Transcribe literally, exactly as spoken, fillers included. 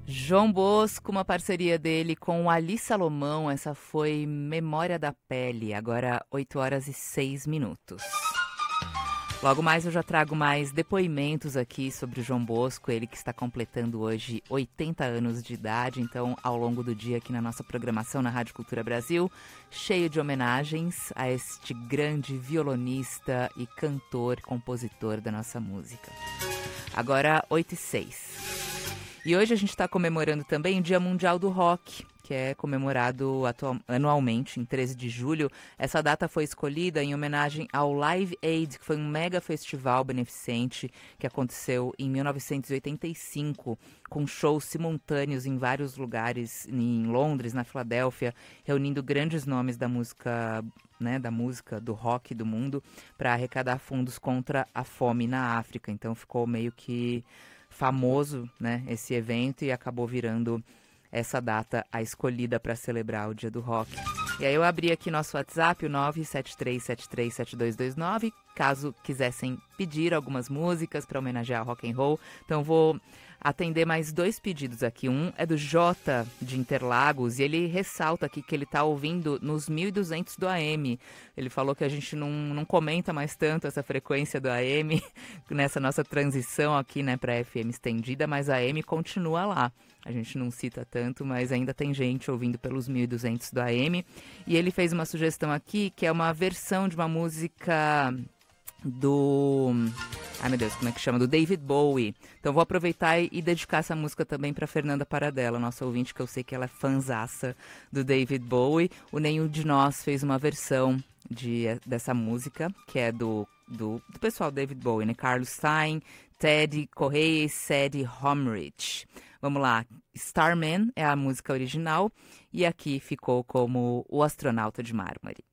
João Bosco, uma parceria dele com o Ali Salomão, essa foi Memória da Pele, agora oito horas e seis minutos. Logo mais eu já trago mais depoimentos aqui sobre o João Bosco, ele que está completando hoje oitenta anos de idade, então ao longo do dia aqui na nossa programação na Rádio Cultura Brasil, cheio de homenagens a este grande violonista e cantor, compositor da nossa música. Agora oito e seis. E hoje a gente está comemorando também o Dia Mundial do Rock, que é comemorado atual, anualmente, em treze de julho. Essa data foi escolhida em homenagem ao Live Aid, que foi um mega festival beneficente que aconteceu em mil novecentos e oitenta e cinco, com shows simultâneos em vários lugares, em Londres, na Filadélfia, reunindo grandes nomes da música, né, da música, do rock do mundo, para arrecadar fundos contra a fome na África. Então ficou meio que famoso, né, esse evento e acabou virando essa data a escolhida para celebrar o Dia do Rock. E aí eu abri aqui nosso WhatsApp, o nove sete três sete três sete dois dois nove, caso quisessem pedir algumas músicas para homenagear rock and roll. Então vou atender mais dois pedidos aqui. Um é do Jota, de Interlagos, e ele ressalta aqui que ele está ouvindo nos mil e duzentos do A M. Ele falou que a gente não, não comenta mais tanto essa frequência do A M nessa nossa transição aqui, né, para F M estendida, mas a A M continua lá. A gente não cita tanto, mas ainda tem gente ouvindo pelos mil e duzentos do A M. E ele fez uma sugestão aqui, que é uma versão de uma música do... Ai, meu Deus, como é que chama? Do David Bowie. Então vou aproveitar e, e dedicar essa música também para Fernanda Paradela, nossa ouvinte, que eu sei que ela é fanzaça do David Bowie. O Nenhum de Nós fez uma versão de, dessa música, que é do, do, do pessoal David Bowie, né? Carlos Stein, Teddy Correia e Sadie Homrich. Vamos lá, Starman é a música original e aqui ficou como O Astronauta de Mármore.